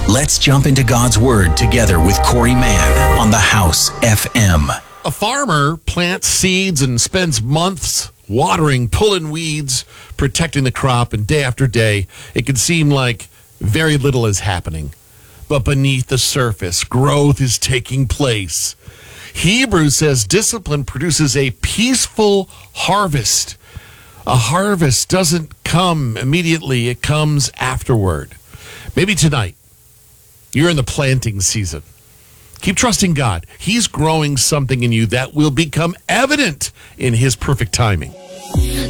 Let's jump into God's Word together with Corey Mann on the House FM. A farmer plants seeds and spends months watering, pulling weeds, protecting the crop, and day after day, it can seem like very little is happening. But beneath the surface, growth is taking place. Hebrews says discipline produces a peaceful harvest. A harvest doesn't come immediately, it comes afterward. Maybe tonight, you're in the planting season. Keep trusting God. He's growing something in you that will become evident in His perfect timing.